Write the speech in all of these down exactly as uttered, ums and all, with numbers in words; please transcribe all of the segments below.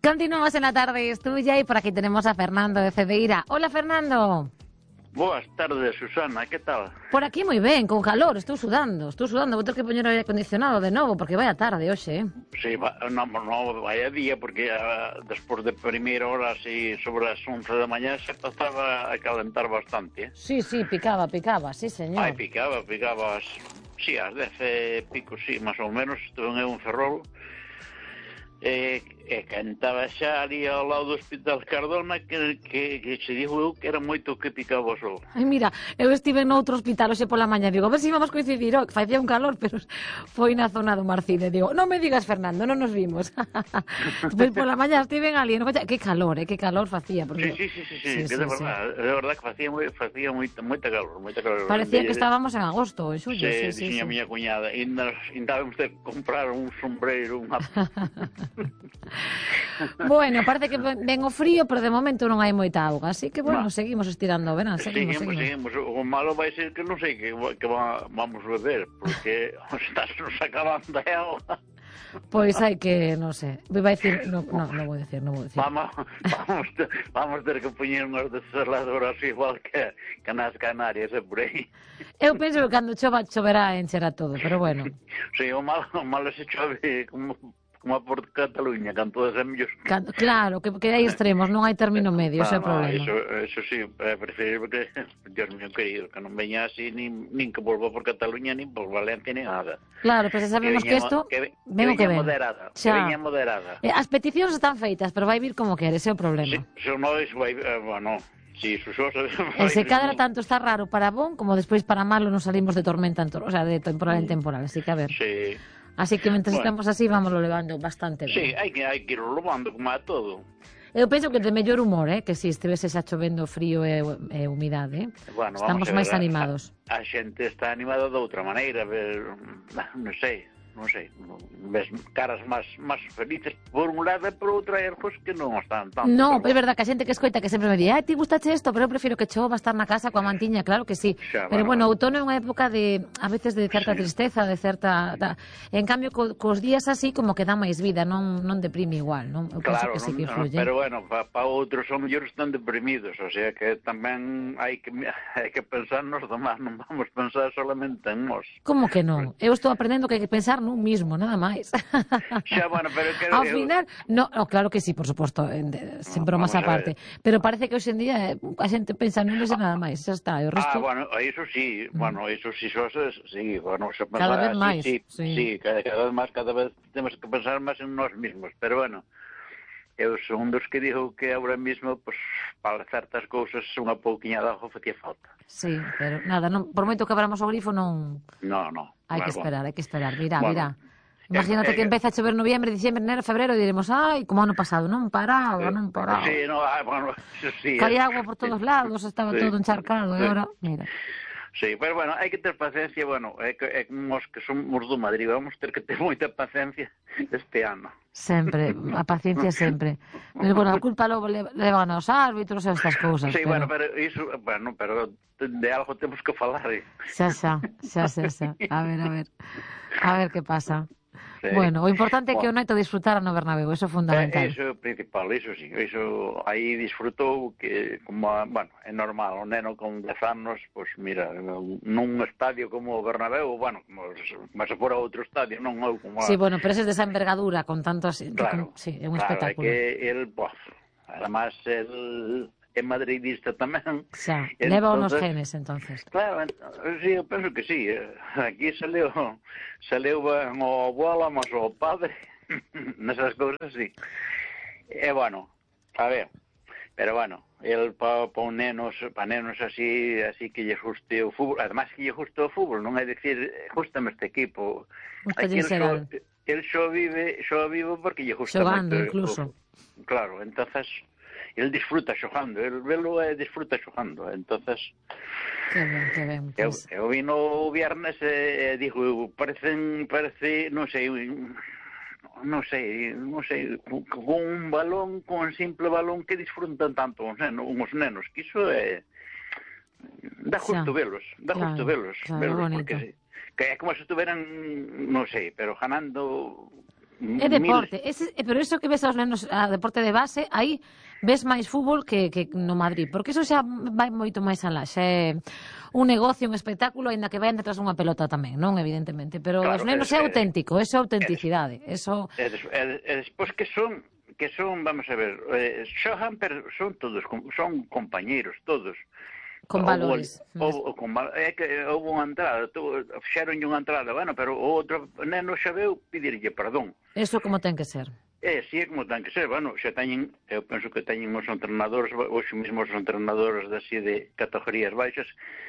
Continuamos en la tarde, es tuya, y por aquí tenemos a Fernando de Cedeira. Hola, Fernando. Boas tardes, Susana, que tal? Por aquí moi ben, con calor, estou sudando, estou sudando, vou ter que poñer o aire acondicionado de novo, porque vai a tarde hoxe, eh? Sí, va, no, no, vai a día, porque uh, despois de primeira hora, así, sobre as once da mañá, se empezaba a calentar bastante, eh? Sí, sí, picaba, picaba, sí, señor. Ai, picaba, picaba, as, sí, as dez e pico, sí, máis ou menos, estuve en un ferrol, e, e cantaba xa ali ao lado do Hospital Cardona que, que, que se dijo eu que era moito que picaba o sol. Ai, mira, eu estive noutro hospital hoxe pola mañá, digo, a ver se si íbamos coincidir, oh, que facía un calor, pero foi na zona do Marcide, digo, non me digas, Fernando, non nos vimos. Pois pola mañá estive ali, no coche, que calor, eh, que calor facía. Porque... Sí, sí, sí, sí, sí, sí, que sí, de verdad, sí. de verdad que facía, facía moita, moita calor, moita calor. Parecía de, que estábamos en agosto, en xullo, sí, sí, sí, sí. sí. Miña cuñada, ainda íbamos de comprar un sombreiro, unha... Bueno, parece que ven o frío, pero de momento non hai moita auga, así que, bueno, no. seguimos estirando o verán, seguimos, seguimos, seguimos. seguimos. O malo vai ser que non sei que, que va, vamos beber, porque está nos acabando a auga. Pois hai que, non sei, vai dicir, no, no, non vou dicir, non vou dicir. Vamos, vamos, ter, vamos ter que poñer unhas desaladoras igual que, que nas Canarias, e por aí. Eu penso que cando chova, choverá e encherá todo, pero bueno. Sí, o malo, o malo se chove como... como por Cataluña, can todas as mellores... Claro, que, que hai extremos, non hai término medio, ese é o problema. Eso, eso sí, é preferible que, Dios mío querido, que non veña así, nin, nin que volva por Cataluña, nin por Valencia, nin nada. Claro, pero se sabemos que isto, que, ven o que ven. Moderada, Xa. que veña moderada. As peticións están feitas, pero vai vir como quere, ese é o problema. Sí, se non vai, eh, bueno... Sí, eso, eso, eso, e se cadra tanto está raro para bon, como despois para malo nos salimos de tormenta, en, o sea, de temporal en temporal, así que a ver. Sí. Así que mentre bueno. estamos así, vámoslo levando bastante ben. Sí, hai que, hai que ir levando como a todo. Eu penso que de mellor humor, eh, que si estivese xa chovendo frío e, e humidade, eh? Bueno, estamos máis animados. A, a xente está animada de outra maneira, ver, non sei, non sei, ves caras máis máis felices por un lado e por outra erros que non están tanto. No, é verdad que a xente que escoita que sempre me di, ai, ti gustache isto, pero eu prefiro que chova estar na casa coa mantiña, claro que sí. Xa, pero bueno, bueno, outono é unha época de, a veces de certa sí. tristeza, de certa... Da... En cambio, co, cos días así como que dá máis vida, non non deprime igual, non? Eu claro, penso que sí que influye. No, pero bueno, para pa outros son mellores están deprimidos, o sea que tamén hai que hai que pensar nos demás, non vamos pensar solamente en nós. Como que non? Eu estou aprendendo que hai que pensar nun mismo, nada máis. Xa, bueno, pero que ao eu... final, no, no, claro que sí, por suposto, sen bromas aparte, pero parece que hoxe en día a xente pensa nun e nada máis, xa está, o resto... Ah, bueno, eso sí, mm. bueno, eso sí, eso sí, bueno, se pensa, cada vez máis, sí, sí, sí, cada, cada vez máis, cada vez temos que pensar máis en nós mismos, pero bueno, eu son dos que digo que ahora mismo, pues, para certas cousas unha pouquiña de ajo facía falta. Sí, pero nada, non, por moito que abramos o grifo non... No, no. Hai que esperar, hai que esperar, mira, bueno, mira. Imagínate eh, que empeza a chover noviembre, diciembre, enero, febrero, e diremos, ai, como ano pasado, non paraba, non paraba. Sí, no, ah, bueno, sí. Caía agua por todos lados, estaba sí. todo encharcado, e agora, mira. Sí, pero bueno, hai que ter paciencia, bueno, é que, é que nós que somos do Madrid, vamos ter que ter moita paciencia este ano. Sempre, a paciencia sempre. Pero, bueno, a culpa logo levan aos árbitros e estas cousas. Sí, pero... bueno, pero iso, bueno, pero de algo temos que falar. Eh? Xa, xa, xa, xa, xa. A ver, a ver, a ver que pasa. Sí. Bueno, o importante é que o neto disfrutara no Bernabéu, eso é fundamental. Eh, iso é o principal, iso sí, iso aí disfrutou que, como, bueno, é normal, o neno con dez anos, pois pues, mira, nun estadio como o Bernabéu, bueno, como, como se fora outro estadio, non ou como... Sí, bueno, pero ese de esa envergadura, con tanto así, claro, con, sí, é un claro, espectáculo. Claro, é que el, pues, además, el... é madridista tamén. Xa, leva unos genes, entonces. Claro, sí, eu penso que sí. Aquí saleu, saleu o abuelo, mas o padre, nesas cousas, sí. E, bueno, a ver, pero, bueno, el pa, pa un nenos, pa nenos así, así que lle guste o fútbol, además que lle guste o fútbol, non é dicir, gustame este equipo. Aquí el xo, el xo vive, xo vive porque lle gusta xogando, moito. Incluso. O, claro, entonces... el disfruta xogando, el velo é disfruta xogando, entonces que ben, que ben, pues... eu, eu vino o viernes e, e digo, parecen, parece, non sei, non sei, non sei, con un balón, con un simple balón que disfrutan tanto os nenos, uns nenos, que iso é dá justo xa. velos, dá claro, justo velos, claro, velos bonito. Porque que é como se estuveran, non sei, pero ganando É deporte, ese, pero eso que ves aos nenos a deporte de base, aí ves máis fútbol que, que no Madrid, porque eso xa vai moito máis alá, xa é un negocio, un espectáculo, aínda que vayan detrás dunha pelota tamén, non, evidentemente, pero claro, os nenos é, é auténtico, eso é autenticidade, eso... E, des, e, e despois que son, que son, vamos a ver, eh, xogan, pero son todos, son compañeiros, todos. Con valores. Houve, con, é que houve unha entrada, fixeron unha entrada, bueno, pero o outro neno xa veu pedirlle perdón. Eso como ten que ser. É, si é como ten que ser, bueno, xa teñen, eu penso que teñen os entrenadores, os mesmos entrenadores así de categorías baixas,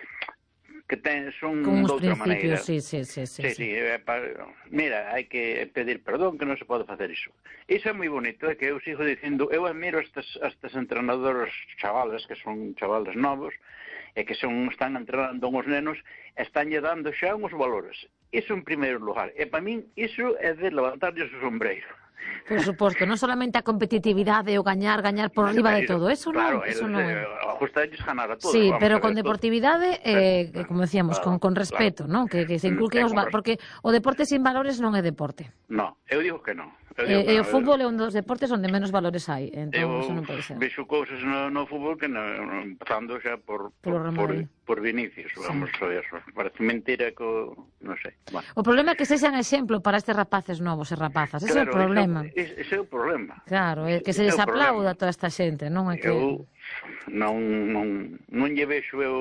que ten, son con de outra maneira. Sí, sí, sí, sí, sí, sí. sí é pa, mira, hai que pedir perdón, que non se pode facer iso. Iso é moi bonito, é que eu sigo dicindo, eu admiro estes, estes entrenadores chavales, que son chavales novos, e que son, están entrenando os nenos, estánlle dando xa uns valores. Iso en primeiro lugar. E para min, iso é de levantarlles o sombreiro. Por suposto, non solamente a competitividade o gañar, gañar por riba de todo, eso non, claro, eso non é. Justa ellos ganar a todos. Sí, pero con deportividade, eh, como decíamos, claro, con, con respeto, claro, ¿no? Que, que se inculque os valores, porque o deporte sin valores non é deporte. No, eu digo que non. E eh, eh, o fútbol é un dos deportes onde menos valores hai, entón eu, eso non pode ser. Vexo cousas no, no fútbol que non, empezando xa por, por, por, por Vinicius, vamos sí. a ver, parece mentira que, non sei. Bueno. O problema é que sexan exemplo para estes rapaces novos e rapazas, ese claro, é o problema. Ese, ese é o problema. Claro, é que se les aplauda toda esta xente, non é que... Eu non, non, non lle vexo eu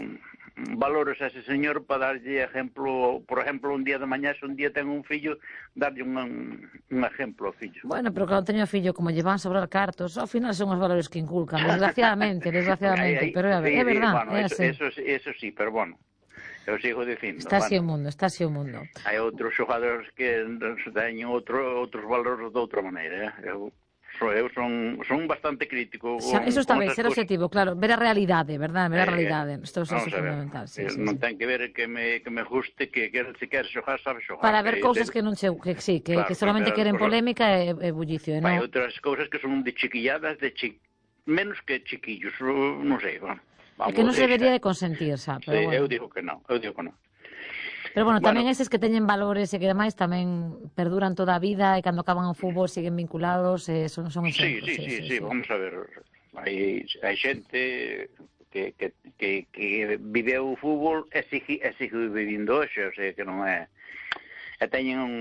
valores a ese señor para darlle exemplo, por exemplo, un día de mañá, se un día ten un fillo, darlle un, un exemplo ao fillo. Bueno, pero cando teño fillo, como lle van sobrar cartos, ao final son os valores que inculcan, desgraciadamente, desgraciadamente, pero é, é verdad, bueno, é eso, así. Eso, eso sí, pero bueno, eu sigo dicindo. Está así bueno, o mundo, está así o mundo. Hai outros xogadores que teñen outro, outros valores de outra maneira, eh? eu... Eu son, son bastante crítico. Xa, eso está ben, ser cosas... objetivo, claro, ver a realidade, verdad? Ver a realidade, isto é eh, fundamental. Sí, sí, non sí. ten que ver que me, que me guste, que, que se quer xogar, sabe xogar. Para ver que cousas ten... que non che, que sí, que, claro, que solamente queren polémica e, e bullicio, non? Hai outras cousas que son de chiquilladas, de chi... menos que chiquillos, non sei, bueno. É que non se debería de consentir, xa, pero sí, bueno. eu digo que non, eu digo que non. Pero bueno, tamén bueno, eses que teñen valores e que demais tamén perduran toda a vida e cando acaban o fútbol siguen vinculados e son, son exemplos. Sí, sí, sí, sí, sí, sí, vamos a ver. Hai, hai xente que, que, que, que viveu o fútbol e sigue, e sigue vivindo hoxe, o sea, que non é... E teñen un,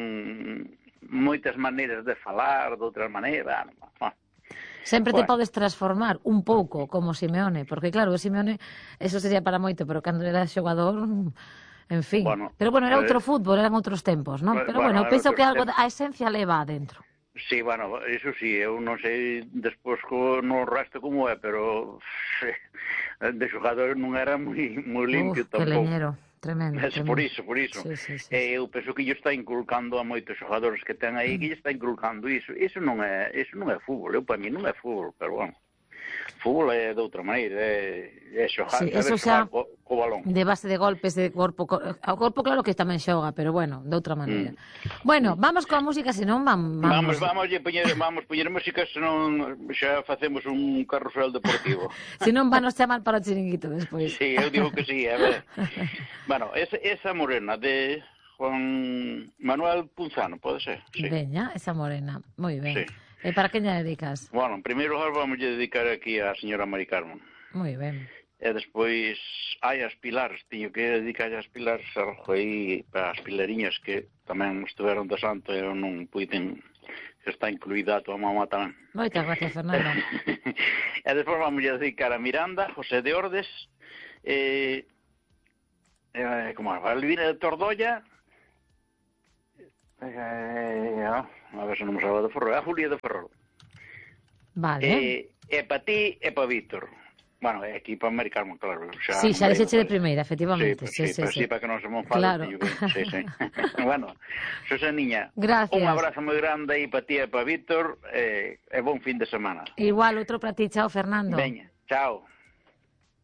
moitas maneiras de falar, de outra maneira, ah. Sempre bueno. te podes transformar un pouco como Simeone, porque claro, o Simeone, eso sería para moito, pero cando era xogador... En fin, bueno, pero bueno, era outro eh, fútbol, eran outros tempos, non? Pero bueno, bueno eu penso que algo, tempos. a esencia leva adentro. Sí, bueno, eso sí, eu non sei despois co, no resto como é, pero de xogador non era moi, moi limpio Uf, tampouco. Que leñero, tremendo, es, tremendo. Por iso, por iso. Sí, sí, sí. E eu penso que lle está inculcando a moitos xogadores que ten aí, mm. que lle está inculcando iso. Iso non é, iso non é fútbol, eu para mí non é fútbol, pero bueno. Fútbol é de outra maneira, é, é xogar, sí, é eso xogar xa co, co balón. De base de golpes de corpo, ao corpo claro que tamén xoga, pero bueno, de outra maneira. Mm. Bueno, vamos coa música, senón vamos... Vamos, vamos, vamos poñer, vamos poñer música, senón xa facemos un carrusel deportivo. Senón vanos chamar para o chiringuito despois. Sí, eu digo que sí, a ver. Bueno, esa, esa morena de Juan Manuel Punzano, pode ser? Sí. Veña, esa morena, moi ben. Sí. E para quen lle dedicas? Bueno, en primeiro lugar vamos a dedicar aquí á señora Mari Carmen. Moi ben. E despois hai as Pilares, tiño que dedicar as Pilares algo aí para as pilariñas que tamén estiveron de santo e non puiden, que está incluída a tua mamá tamén. Moitas gracias, Fernando. E despois vamos a dedicar a Miranda, José de Ordes, e, e como a Valvina de Tordolla, e, a ver se non me salva de Ferrol, a Julia de Ferrol. Vale. E, e para ti e para Víctor. Bueno, é aquí para Mari Carmen, claro. Xa sí, xa deixeche de primeira, efectivamente. Sí, sí, sí, sí, sí. Para que non se me enfade. Claro. Tío, sí, sí. Bueno, Susaniña, gracias. Un abrazo moi grande aí para ti e para Víctor e, e bon fin de semana. Igual, outro para ti, chao, Fernando. Veña, chao.